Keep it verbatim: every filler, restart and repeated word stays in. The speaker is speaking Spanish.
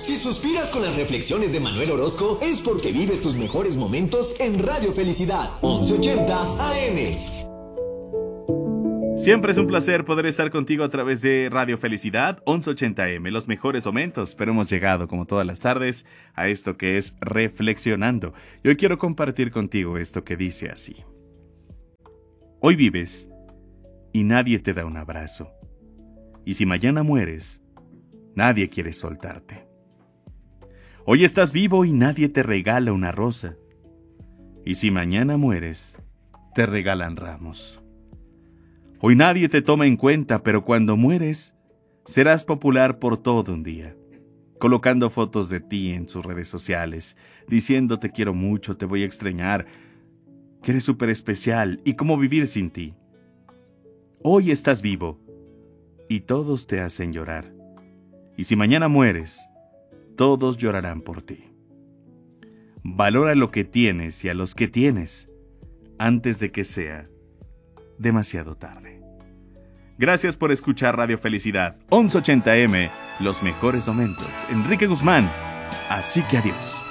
Si suspiras con las reflexiones de Manuel Orozco, es porque vives tus mejores momentos en Radio Felicidad, once ochenta A M. Siempre es un placer poder estar contigo a través de Radio Felicidad, once ochenta A M, los mejores momentos, pero hemos llegado, como todas las tardes, a esto que es Reflexionando. Y hoy quiero compartir contigo esto que dice así. Hoy vives y nadie te da un abrazo. Y si mañana mueres, nadie quiere soltarte. Hoy estás vivo y nadie te regala una rosa. Y si mañana mueres, te regalan ramos. Hoy nadie te toma en cuenta, pero cuando mueres, serás popular por todo un día, colocando fotos de ti en sus redes sociales, diciendo te quiero mucho, te voy a extrañar, que eres súper especial y cómo vivir sin ti. Hoy estás vivo y todos te hacen llorar. Y si mañana mueres, todos llorarán por ti. Valora lo que tienes y a los que tienes antes de que sea demasiado tarde. Gracias por escuchar Radio Felicidad, once ochenta A M, los mejores momentos. Enrique Guzmán, así que adiós.